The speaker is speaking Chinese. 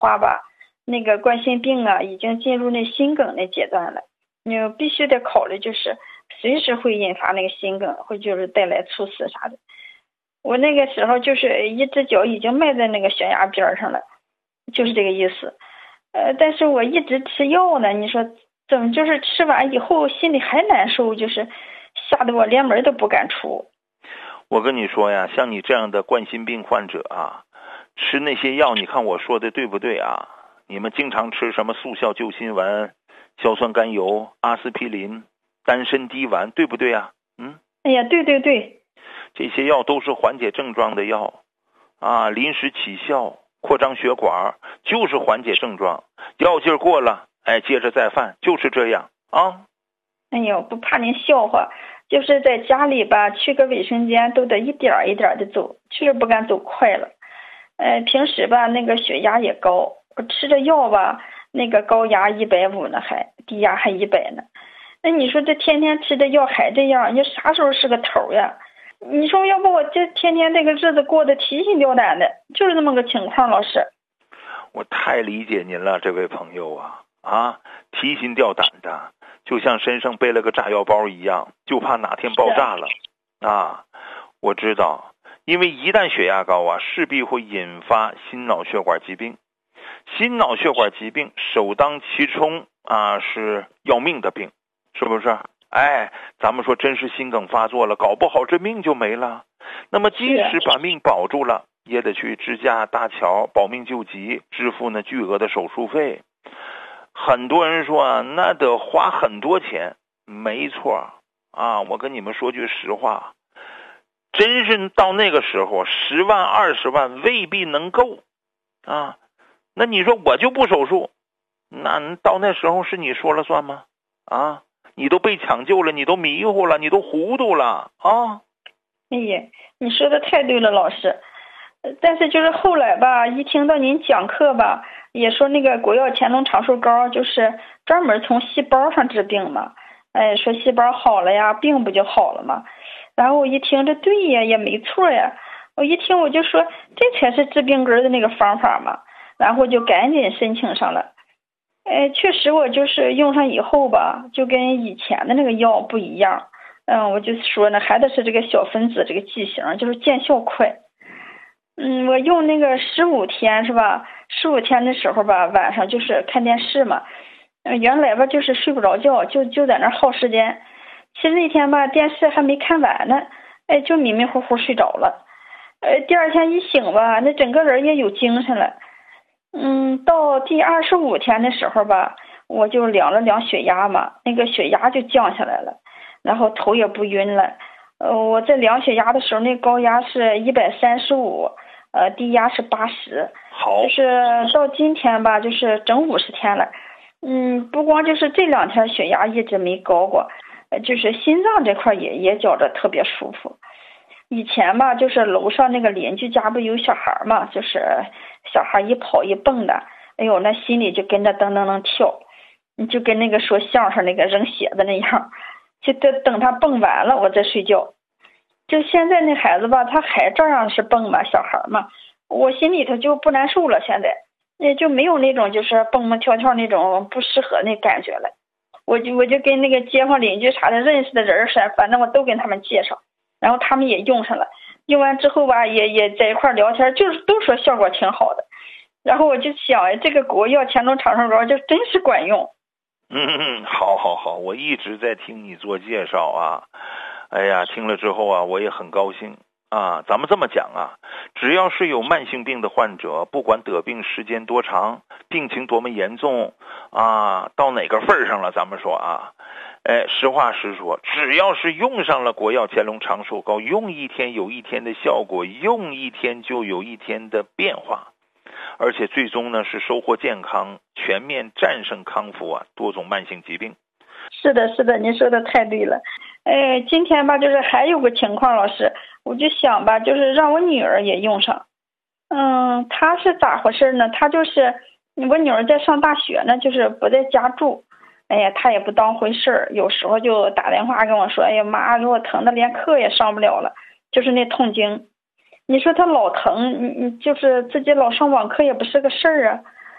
话吧，那个冠心病啊，已经进入那心梗那阶段了，你必须得考虑，就是随时会引发那个心梗，会就是带来猝死啥的。我那个时候就是一只脚已经迈在那个悬崖边上了，就是这个意思。但是我一直吃药呢，你说怎么就是吃完以后心里还难受，就是吓得我连门都不敢出。 我跟你说呀，像你这样的冠心病患者啊，吃那些药，你看我说的对不对啊？你们经常吃什么速效救心丸、硝酸甘油、阿司匹林、丹参滴丸，对不对啊？ 哎呀，对对对， 这些药都是缓解症状的药啊，临时起效，扩张血管，就是缓解症状，药劲儿过了，接着再犯，就是这样啊。 哎呦，不怕您笑话，就是在家里吧，去个卫生间都得一点一点的走，确实不敢走快了。平时吧，那个血压也高，我吃着药吧，那个高压150呢，还低压还100呢。那你说这天天吃着药还这样，你啥时候是个头呀？你说要不我这天天这个日子过得提心吊胆的，就是这么个情况，老师。 我太理解您了，这位朋友啊，提心吊胆的，就像身上背了个炸药包一样，就怕哪天爆炸了啊！我知道，因为一旦血压高啊，势必会引发心脑血管疾病。心脑血管疾病首当其冲啊，是要命的病，是不是？咱们说真是心梗发作了，搞不好这命就没了。那么即使把命保住了，也得去支架搭桥，保命救急，支付那巨额的手术费。很多人说啊，那得花很多钱，没错啊。我跟你们说句实话，真是到那个时候，10万20万未必能够啊。那你说我就不手术，那到那时候是你说了算吗？啊，你都被抢救了，你都迷糊了，你都糊涂了啊！ 哎呀，你说的太对了，老师。但是就是后来吧，一听到您讲课吧，也说那个国药乾隆长寿膏就是专门从细胞上治病嘛，说细胞好了呀，病不就好了嘛。然后我一听这对呀，也没错呀。我一听我就说这才是治病根的那个方法嘛，然后就赶紧申请上了。确实我就是用上以后吧，就跟以前的那个药不一样。我就说呢，还得是这个小分子这个剂型，就是见效快。我用那个15天是吧？15天的时候吧，晚上就是看电视嘛。原来吧就是睡不着觉，就在那耗时间。其实那天吧电视还没看完呢，就迷迷糊糊睡着了。第二天一醒吧，那整个人也有精神了。到第25天的时候吧，我就量了量血压嘛，那个血压就降下来了，然后头也不晕了。我在量血压的时候，那高压是135，低压是80。 好， 就是到今天吧，就是整50天了。不光就是这2天血压一直没高过，就是心脏这块也觉着特别舒服。以前吧，就是楼上那个邻居家不有小孩嘛，就是小孩一跑一蹦的，哎呦，那心里就跟着噔噔噔跳，就跟那个说相声那个扔鞋子那样。就等他蹦完了，我再睡觉。就现在那孩子吧，他还照样是蹦嘛，小孩嘛，我心里头就不难受了。现在也就没有那种就是蹦蹦跳跳那种不适合那感觉了。我就跟那个街坊邻居啥的认识的人反正我都跟他们介绍，然后他们也用上了。用完之后吧，也在一块聊天，就是都说效果挺好的。然后我就想，这个国药乾隆长寿膏就真是管用。 好，我一直在听你做介绍啊。哎呀，听了之后啊，我也很高兴啊。咱们这么讲啊，只要是有慢性病的患者，不管得病时间多长，病情多么严重啊，到哪个份上了，咱们说啊，实话实说，只要是用上了国药乾隆长寿膏，用一天有一天的效果，用一天就有一天的变化。而且最终呢是收获健康，全面战胜康复多种慢性疾病。 是的，您说的太对了。今天吧，就是还有个情况，老师，我就想吧，就是让我女儿也用上。她是咋回事呢？她就是我女儿在上大学呢，就是不在家住。哎呀，她也不当回事儿，有时候就打电话跟我说：“哎呀妈，给我疼的连课也上不了了，就是那痛经。”你说他老疼，你就是自己老上网课也不是个事儿啊。